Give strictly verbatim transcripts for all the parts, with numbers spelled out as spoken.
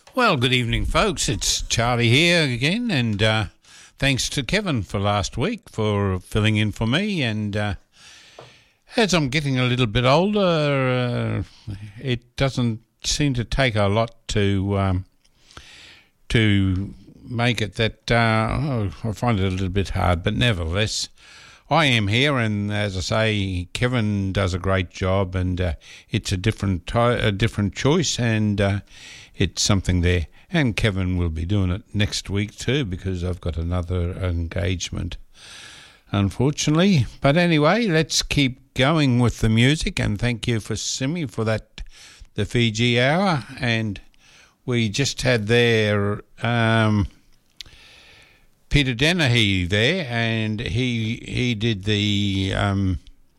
Well, good evening, folks. It's Charlie here again, and uh, thanks to Kevin for last week for filling in for me. And uh, as I'm getting a little bit older, uh, it doesn't seem to take a lot to um, to make it that uh, oh, I find it a little bit hard, but nevertheless, I am here, and as I say, Kevin does a great job, and uh, it's a different ty- a different choice, and uh, it's something there. And Kevin will be doing it next week too, because I've got another engagement, unfortunately. But anyway, let's keep going with the music, and thank you for Simi for that, the Fiji Hour, and we just had there um, Peter Dennehy there, and he he did the um,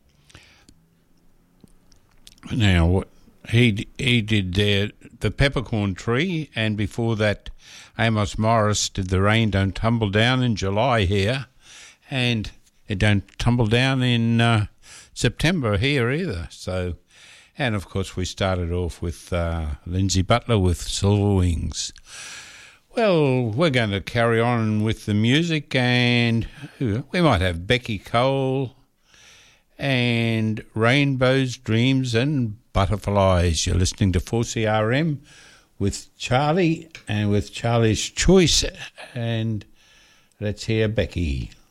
now what he he did there the Peppercorn Tree, and before that Amos Morris did the Rain Don't Tumble Down in July here, and it don't tumble down in uh, September here either. So, and of course we started off with uh, Lindsay Butler with Silver Wings. Well, we're going to carry on with the music, and we might have Becky Cole and Rainbows, Dreams and Butterflies. You're listening to four C R M with Charlie and with Charlie's Choice, and let's hear Becky.